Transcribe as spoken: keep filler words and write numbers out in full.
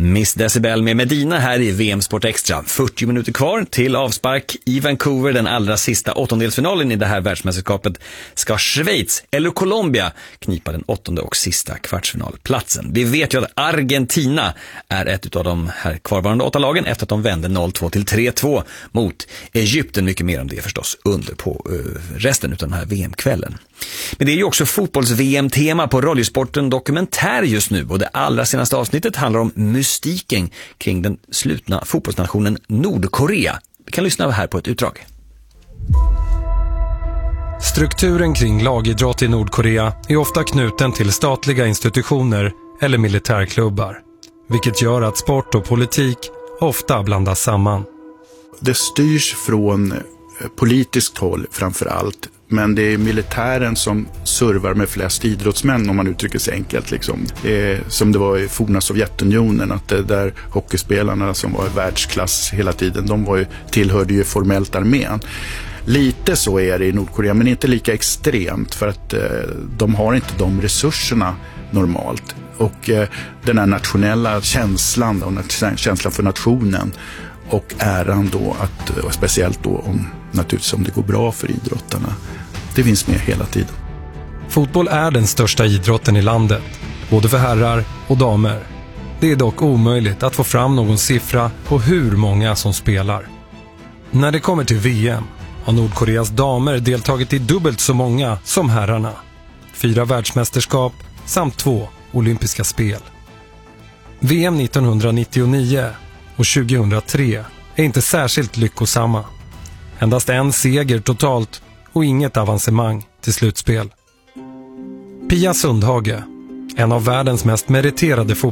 Miss Decibel med Medina här i V M Sport Extra. fyrtio minuter kvar till avspark i Vancouver. Den allra sista åttondelsfinalen i det här världsmästerskapet ska Schweiz eller Colombia knipa den åttonde och sista kvartsfinalplatsen. Vi vet ju att Argentina är ett av de här kvarvarande åtta lagen efter att de vände noll två till tre två mot Egypten. Mycket mer om det förstås under på uh, resten av den här V M-kvällen. Men det är ju också fotbolls-V M-tema på Radiosporten Dokumentär just nu, och det allra senaste avsnittet handlar om mystiken kring den slutna fotbollsnationen Nordkorea. Vi kan lyssna här på ett utdrag. Strukturen kring lagidrott i Nordkorea är ofta knuten till statliga institutioner eller militärklubbar, vilket gör att sport och politik ofta blandas samman. Det styrs från politiskt håll framför allt, men det är militären som servar med flest idrottsmän, om man uttrycker sig enkelt. Liksom. Det är som det var i forna Sovjetunionen, att det där hockeyspelarna som var i världsklass hela tiden, de var ju, tillhörde ju formellt armén. Lite så är det i Nordkorea, men inte lika extremt, för att eh, de har inte de resurserna normalt. Och eh, den här nationella känslan, och känslan för nationen och äran då, att, och speciellt då om, naturligtvis om det går bra för idrottarna, det finns med hela tiden. Fotboll är den största idrotten i landet, både för herrar och damer. Det är dock omöjligt att få fram någon siffra på hur många som spelar. När det kommer till V M har Nordkoreas damer deltagit i dubbelt så många som herrarna. Fyra världsmästerskap samt två olympiska spel. V M nittonhundranittionio och tjugohundratre är inte särskilt lyckosamma. Endast en seger totalt och inget avancemang till slutspel. Pia Sundhage, en av världens mest meriterade fotbollsspelare,